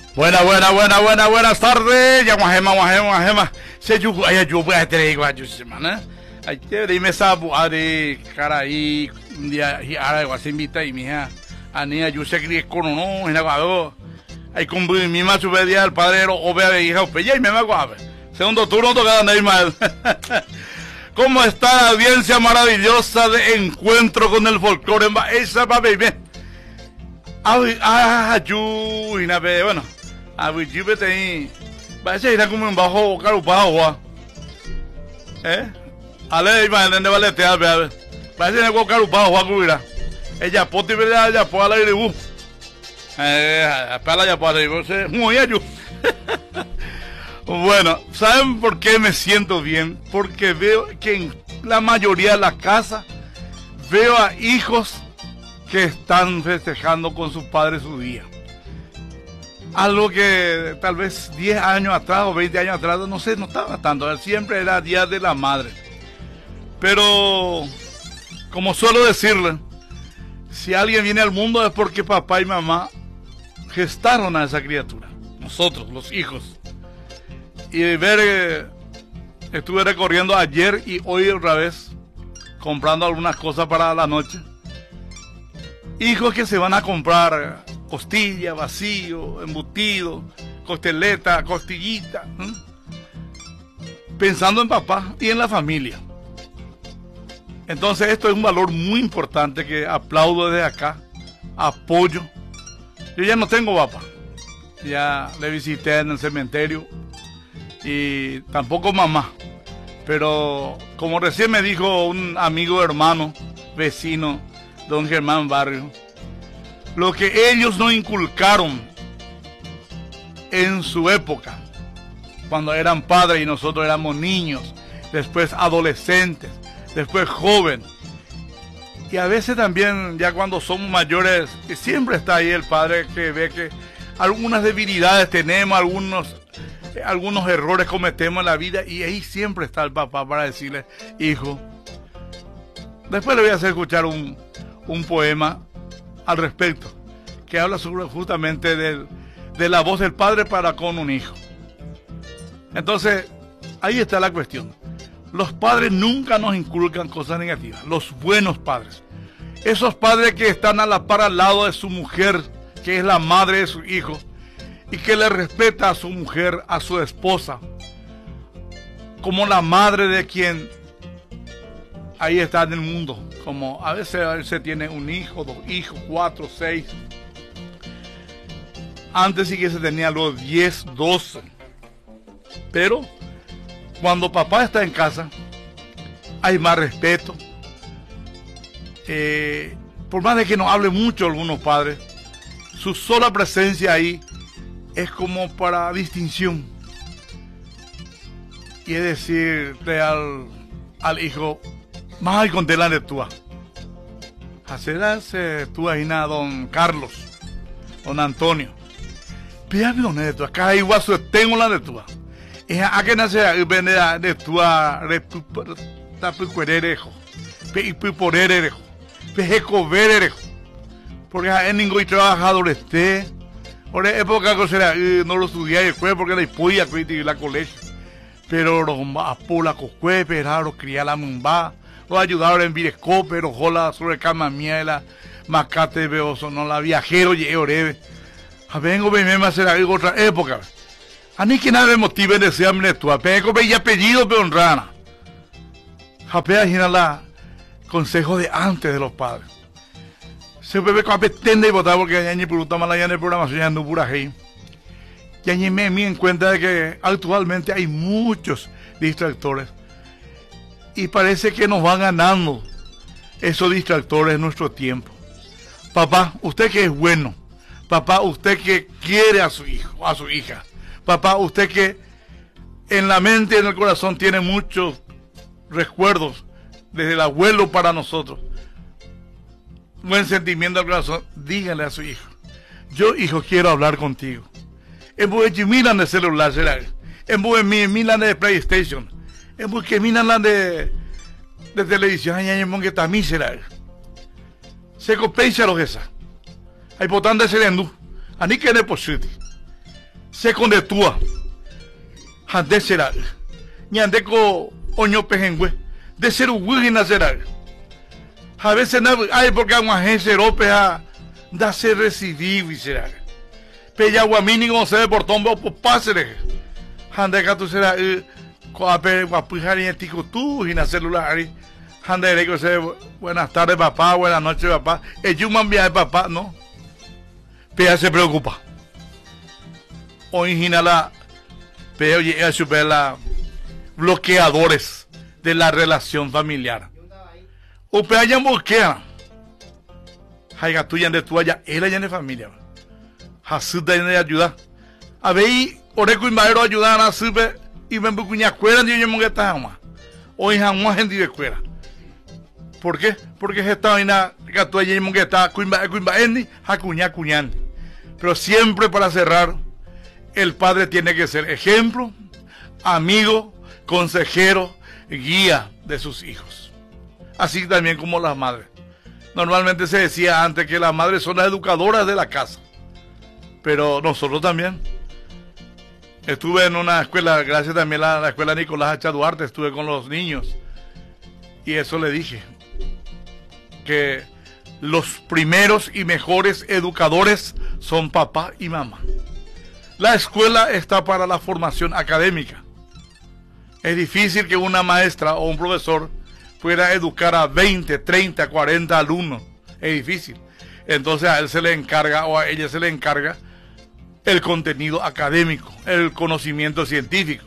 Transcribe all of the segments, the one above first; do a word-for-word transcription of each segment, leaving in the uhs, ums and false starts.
Buena, buena, buena, buena, buenas tardes. Ya guajema, guajema, guajema. Se yo, ay, yo voy a tener igual, yo semana. Ay, te dime sabu, ari, cara ahí, un día, y ahora igual se invita y mi hija, a niña, yo sé que con no, en la guado. Ay, con mi mamá sube día al padre, o vea de hija, o pella y me va guave. Segundo turno, toca andar mal. ¿Cómo está la audiencia maravillosa de Encuentro con el Folclore? Esa va baby. Ah, yo, y na, bueno. A ver, yo vete ahí. Parece que como un bajo carupado, ¿eh? Ale, imagínate, vale, te albe, a ver. Parece que es carupado, va a cubrir. Ella, poti, verdad, ella, pues, a la aire, uh. Eh, para allá, para allá, muy yo. Bueno, ¿saben por qué me siento bien? Porque veo que en la mayoría de las casas veo a hijos que están festejando con sus padres su día. Algo que tal vez diez años atrás o veinte años atrás, no sé, no estaba tanto. Siempre era Día de la Madre. Pero, como suelo decirle, si alguien viene al mundo es porque papá y mamá gestaron a esa criatura. Nosotros, los hijos. Y ver, eh, estuve recorriendo ayer y hoy otra vez, comprando algunas cosas para la noche. Hijos que se van a comprar costilla, vacío, embutido, costeleta, costillita, ¿eh? Pensando en papá y en la familia. Entonces esto es un valor muy importante que aplaudo desde acá, apoyo. Yo ya no tengo papá, ya le visité en el cementerio y tampoco mamá, pero como recién me dijo un amigo, hermano, vecino, don Germán Barrio, lo que ellos nos inculcaron en su época, cuando eran padres y nosotros éramos niños, después adolescentes, después jóvenes, y a veces también ya cuando somos mayores, que siempre está ahí el padre que ve que algunas debilidades tenemos, algunos, algunos errores cometemos en la vida, y ahí siempre está el papá para decirle, hijo. Después le voy a hacer escuchar un, un poema al respecto, que habla sobre justamente del, de la voz del padre para con un hijo. Entonces, ahí está la cuestión. Los padres nunca nos inculcan cosas negativas, los buenos padres. Esos padres que están a la par al lado de su mujer, que es la madre de su hijo, y que le respeta a su mujer, a su esposa, como la madre de quien ahí está en el mundo. Como a veces, a veces tiene un hijo, dos hijos, cuatro, seis. Antes sí que se tenía los diez, doce. Pero cuando papá está en casa, hay más respeto. Eh, por más de que no hable mucho algunos padres, su sola presencia ahí es como para distinción. Y es decirle al, al hijo, más hay con tela de tú. Hacerse tú ahí nada, don Carlos, don Antonio. Píame honesto, acá igual su tengo la de tú. Es a que nace de tu tapuquerejo, piporerejo, pejecoverejo. Porque en ningún trabajador esté. Por época que será, no lo estudié después porque la puya que la colegio. Pero los apola coscue, pero cría la mumba, los ayudaron en viresco, pero jola sobre cama miela, macate beoso, no la viajero y oreve. Vengo, me me será otra época. A mí que nada me motive en ese hambre tu apego, ve y apellido, pero honrana. Japea y la consejo de antes de los padres. Se bebe con apetende y votar porque ya ni puruta mala ya en el programa, ya no pura hey. Ya ni me me en cuenta de que actualmente hay muchos distractores. Y parece que nos van ganando esos distractores en nuestro tiempo. Papá, usted que es bueno. Papá, usted que quiere a su hijo, a su hija. Papá, usted que en la mente y en el corazón tiene muchos recuerdos desde el abuelo para nosotros. Buen sentimiento al corazón, dígale a su hijo, yo hijo quiero hablar contigo. En vez de miran de celular, será. En vez de miran de PlayStation. En vez de miran de, de televisión, hay en que también será. Se compensa lo que esa. Hay potente serendo. Ani que no es posible. se condetúa. Hande será. Ñande ko oño pejengüe. De ser uguina será. A veces no hay porque a una gente europea da se recibir y será. Pero guamini no se por tombo por pasere. Hande ka tu será ko ape guapujari en tico tú y na celular. Hande le que se buenas tardes papá, buenas noches papá. Ellos me envían papá, no. Pero se preocupa. Original la pero llega a super la bloqueadores de la relación familiar. O pe allá bloquea. Haiga tuya de tu allá, él allá de familia. Hasuda de ayuda. A ver, oreco y maero ayudan a sube y me bucuña cuera ni yo me gasta jamás. Hoy jamás gente de cuera. ¿Por qué? Porque esta vaina que tú allá me gasta cuimba cuimba endi, hacuña cuñan. Pero siempre para cerrar, el padre tiene que ser ejemplo, amigo, consejero, guía de sus hijos. Así también como las madres. Normalmente se decía antes que las madres son las educadoras de la casa. Pero nosotros también. Estuve en una escuela, gracias también a la escuela Nicolás Hacha Duarte, estuve con los niños. Y eso le dije. Que los primeros y mejores educadores son papá y mamá. La escuela está para la formación académica. Es difícil que una maestra o un profesor pueda educar a veinte, treinta, cuarenta alumnos. Es difícil. Entonces a él se le encarga o a ella se le encarga el contenido académico, el conocimiento científico.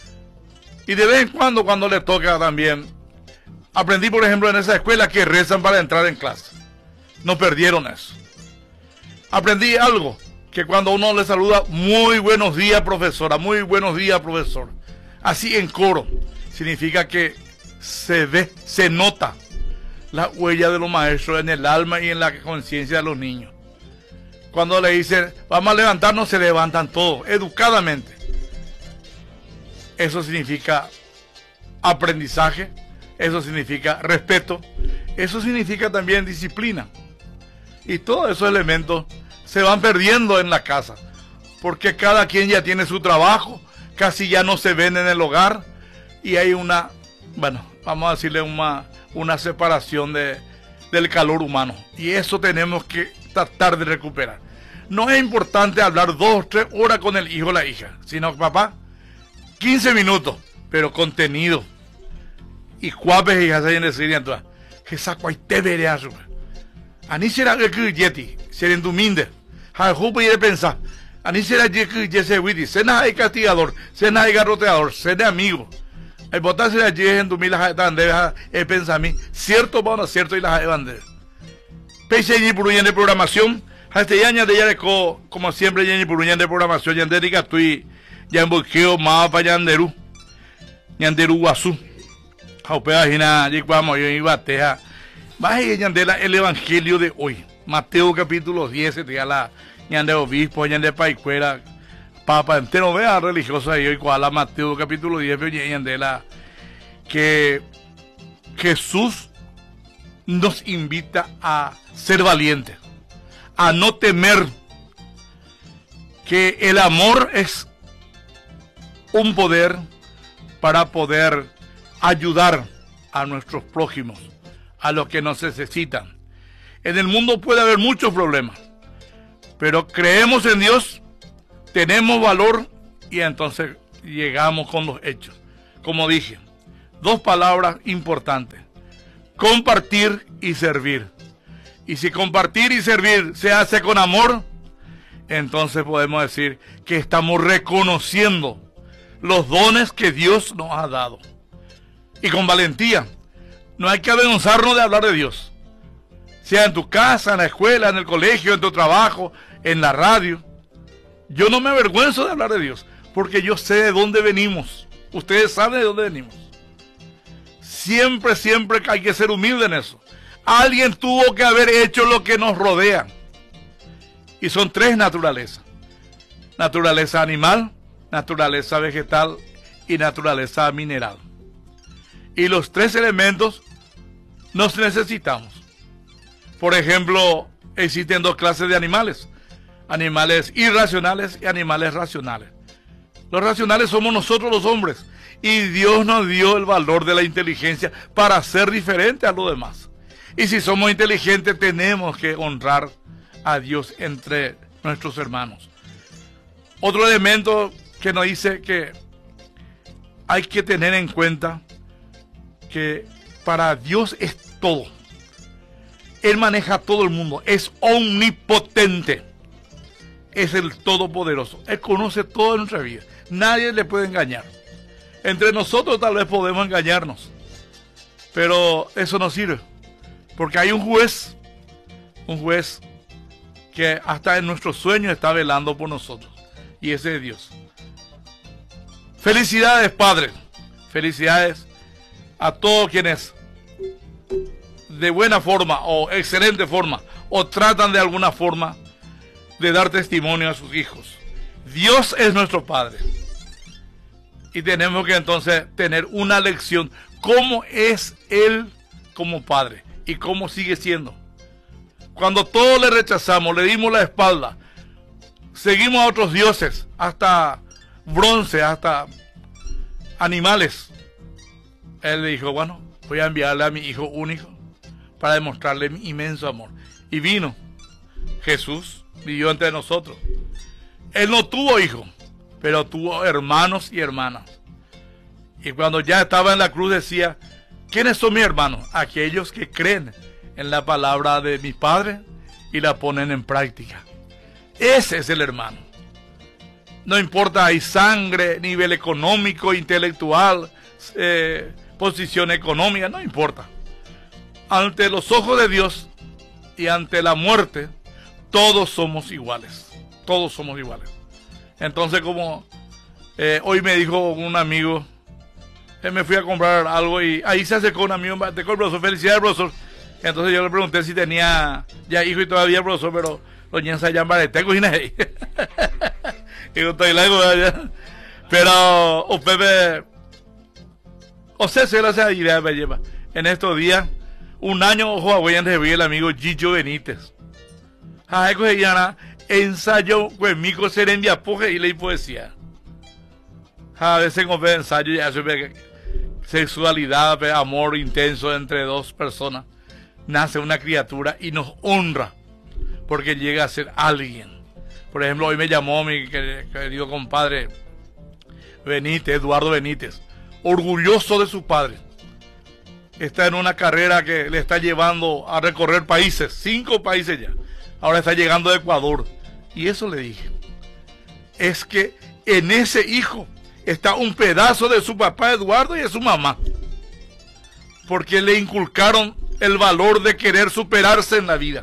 Y de vez en cuando, cuando le toca también, aprendí por ejemplo en esa escuela que rezan para entrar en clase. No perdieron eso. Aprendí algo, que cuando uno le saluda, muy buenos días profesora, muy buenos días profesor. Así en coro, significa que se ve, se nota la huella de los maestros en el alma y en la conciencia de los niños. Cuando le dicen, vamos a levantarnos, se levantan todos, educadamente. Eso significa aprendizaje, eso significa respeto, eso significa también disciplina. Y todos esos elementos se van perdiendo en la casa, porque cada quien ya tiene su trabajo, casi ya no se ven en el hogar, y hay una, bueno, vamos a decirle una, una separación de, del calor humano. Y eso tenemos que tratar de recuperar. No es importante hablar dos o tres horas con el hijo o la hija, sino, papá, quince minutos, pero contenido. Y cuapes y hace en decir entonces, que saco ahí te veré a su. Ani será que yeti, será tu minde. Ha jupo y de pensar. Ani será que yese widi, sena hay castigador, sena hay garroteador, sena amigo. El botar será que en tu mila tan deja el pensamiento, cierto bueno, cierto y la bandera. Pese y puruñan de programación, este año de ya como siempre ya puruñan de programación, ya de rica estoy ya en bloqueo más para yanderu, yanderu guazú. Jaupea hina, y vamos yo iba a teja. Baja yandela el evangelio de hoy. Mateo capítulo diez, te da la ñande obispo, ñande paicuera, papa entero, vea religiosa y hoy cual Mateo capítulo diez, ñandela que Jesús nos invita a ser valientes, a no temer, que el amor es un poder para poder ayudar a nuestros prójimos, a los que nos necesitan. En el mundo puede haber muchos problemas, pero creemos en Dios, tenemos valor y entonces llegamos con los hechos. Como dije, dos palabras importantes: compartir y servir. Y si compartir y servir se hace con amor, entonces podemos decir que estamos reconociendo los dones que Dios nos ha dado. Y con valentía. No hay que avergonzarnos de hablar de Dios. Sea en tu casa, en la escuela, en el colegio, en tu trabajo, en la radio. Yo no me avergüenzo de hablar de Dios, porque yo sé de dónde venimos. Ustedes saben de dónde venimos. Siempre, siempre hay que ser humilde en eso. Alguien tuvo que haber hecho lo que nos rodea. Y son tres naturalezas. Naturaleza animal, naturaleza vegetal y naturaleza mineral. Y los tres elementos nos necesitamos. Por ejemplo, existen dos clases de animales. animales irracionales y animales racionales. Los racionales somos nosotros los hombres, y Dios nos dio el valor de la inteligencia para ser diferente a los demás. Y si somos inteligentes, tenemos que honrar a Dios entre nuestros hermanos. Otro elemento que nos dice que hay que tener en cuenta que para Dios es todo. Él maneja todo el mundo, es omnipotente, es el todopoderoso. Él conoce toda nuestra vida, nadie le puede engañar. Entre nosotros tal vez podemos engañarnos, pero eso no sirve, porque hay un juez, un juez que hasta en nuestros sueños está velando por nosotros, y ese es Dios. Felicidades, Padre, felicidades a todos quienes de buena forma o excelente forma o tratan de alguna forma de dar testimonio a sus hijos. Dios es nuestro Padre, y tenemos que entonces tener una lección, cómo es Él como Padre y cómo sigue siendo. Cuando todos le rechazamos, le dimos la espalda, seguimos a otros dioses, hasta bronce, hasta animales, Él le dijo, bueno, voy a enviarle a mi hijo único para demostrarle mi inmenso amor. Y vino Jesús, vivió entre nosotros. Él no tuvo hijo, pero tuvo hermanos y hermanas. Y cuando ya estaba en la cruz decía, ¿quiénes son mis hermanos? Aquellos que creen en la palabra de mi Padre y la ponen en práctica. Ese es el hermano. No importa, hay sangre, nivel económico, intelectual, eh, posición económica, no importa. Ante los ojos de Dios y ante la muerte, todos somos iguales. Todos somos iguales. Entonces, como eh, hoy me dijo un amigo, eh, me fui a comprar algo y ahí se acercó un amigo, te compro, profesor, felicidades, profesor. Entonces yo le pregunté si tenía ya hijo y todavía, profesor, pero lo ñensa ya en Bareteco y nadie. Y yo estoy largo allá. Pero, o Pepe, o sea, se la idea me lleva. En estos días, un año, ojo, voy a recibir el amigo Gillo Benítez. Ay, coge ya ensayo, pues, mico serendia, poje y leí poesía. A veces, como ve ensayo, ya se ve sexualidad, ve, amor intenso entre dos personas. Nace una criatura y nos honra porque llega a ser alguien. Por ejemplo, hoy me llamó mi querido compadre Benítez, Eduardo Benítez, orgulloso de su padre. Está en una carrera que le está llevando a recorrer países, cinco países ya. Ahora está llegando a Ecuador. Y eso le dije, es que en ese hijo está un pedazo de su papá Eduardo y de su mamá. Porque le inculcaron el valor de querer superarse en la vida.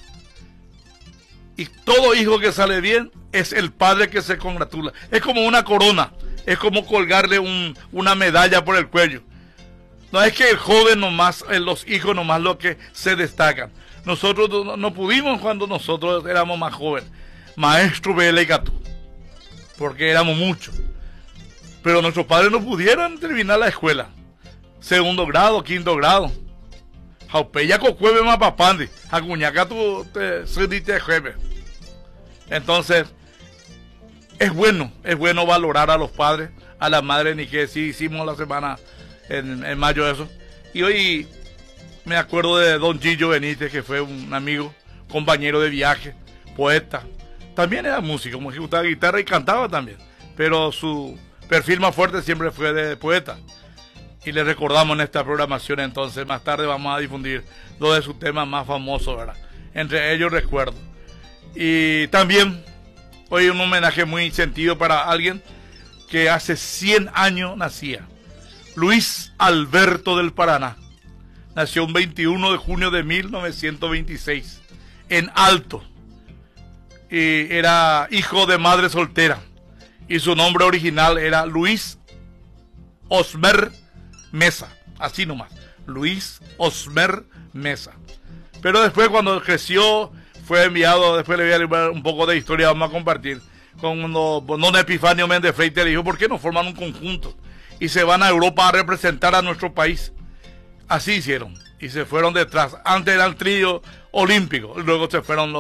Y todo hijo que sale bien es el padre que se congratula. Es como una corona, es como colgarle un, una medalla por el cuello. No es que el joven nomás, los hijos nomás lo que se destacan. Nosotros no, no pudimos cuando nosotros éramos más jóvenes. Maestro Vela y Catú, porque éramos muchos. Pero nuestros padres no pudieron terminar la escuela. Segundo grado, quinto grado. Jaupeya cocueve más papandi. Acuñaca tu te sedite jefe. Entonces, es bueno, es bueno valorar a los padres, a las madres, ni que sí hicimos la semana en, en mayo eso. Y hoy me acuerdo de don Gillo Benítez, que fue un amigo, compañero de viaje, poeta. También era músico, como ejecutaba guitarra y cantaba también. Pero su perfil más fuerte siempre fue de poeta. Y le recordamos en esta programación, entonces más tarde vamos a difundir dos de sus temas más famosos, ¿verdad? Entre ellos Recuerdo. Y también hoy un homenaje muy sentido para alguien que hace cien años nacía. Luis Alberto del Paraná. Nació un veintiuno de junio de mil novecientos veintiséis en Alto. Y era hijo de madre soltera. Y su nombre original era Luis Osmer Mesa, así nomás, Luis Osmer Mesa. Pero después, cuando creció, fue enviado, después le voy a leer un poco de historia, vamos a compartir, con don Epifanio Méndez Freite. Le dijo, ¿por qué no forman un conjunto? Y se van a Europa a representar a nuestro país. Así hicieron, y se fueron detrás. Antes era el trío olímpico, luego se fueron los,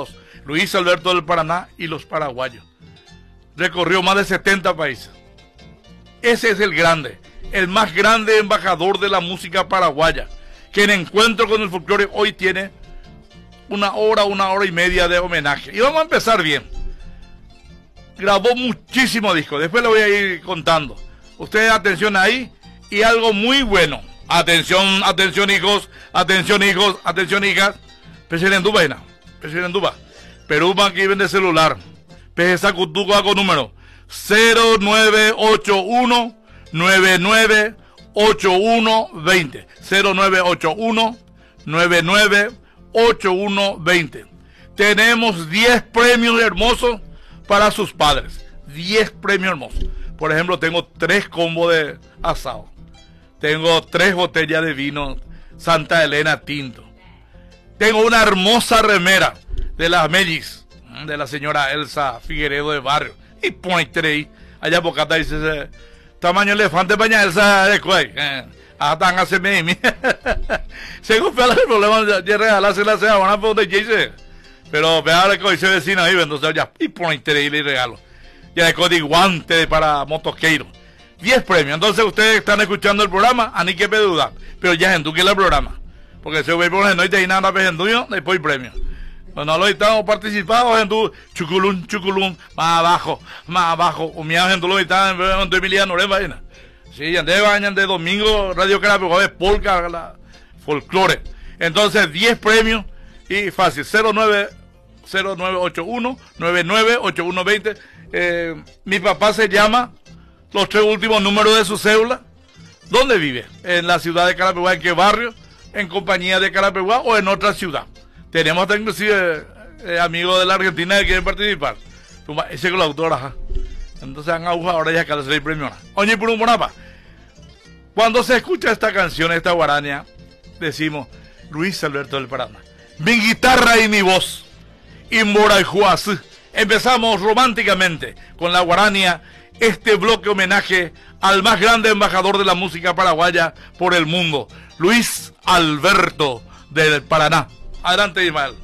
Luis Alberto del Paraná y los paraguayos. Recorrió más de setenta países. Ese es el grande, el más grande embajador de la música paraguaya, que en encuentro con el folclore hoy tiene una hora, una hora y media de homenaje. Y vamos a empezar bien. Grabó muchísimos discos, después lo voy a ir contando. Ustedes atención ahí, y algo muy bueno. Atención, atención hijos, atención hijos, atención hijas. Pese en Duba, pese en Duba. Perú van que vende celular. Pese sacutuco con número cero nueve ocho uno nueve nueve ocho uno veinte. cero nueve ocho uno nueve nueve ocho uno veinte. Tenemos diez premios hermosos para sus padres. diez premios hermosos. Por ejemplo, tengo tres combos de asado. Tengo tres botellas de vino Santa Elena tinto. Tengo una hermosa remera de las Mellis, de la señora Elsa Figueredo de Barrio. Y pone tres. Allá Bocata dice, tamaño elefante paña Elsa de Cuey. Hasta han hace meme. Según fue el problema de regalarse la sea, van a poder dice. Pero vean que hoy se vecina ahí, entonces ya, y pone tres y le regalo. Ya de código guante para motoqueiro. diez premios. Entonces ustedes están escuchando el programa, a ni que me duda. Pero ya enduque el programa. Porque si voy por no hay nada para enduyo, después premio. Cuando lo estamos participados en tu chuculún, chuculún, más abajo, más abajo. O mi gente lo está en tu Emiliano, ¿no? Vaina. Sí, ya de bañan de domingo, Radio Carapegua, es polka, la folclore. Entonces, diez premios y fácil. cero nueve ocho uno nueve nueve ocho uno veinte. Eh, mi papá se llama, los tres últimos números de su cédula. ¿Dónde vive? En la ciudad de Carapeguá. ¿En qué barrio? En compañía de Carapeguá o en otra ciudad. Tenemos hasta inclusive eh, amigos de la Argentina que quieren participar. Ese es la autora. Entonces han agujado ahora ya que les doy premio. Oye, por un bonapa. Cuando se escucha esta canción, esta guarania, decimos Luis Alberto del Paraná. Mi guitarra y mi voz. Y Moraijuas. Empezamos románticamente con la guarania, este bloque homenaje al más grande embajador de la música paraguaya por el mundo, Luis Alberto del Paraná. Adelante, Ismael.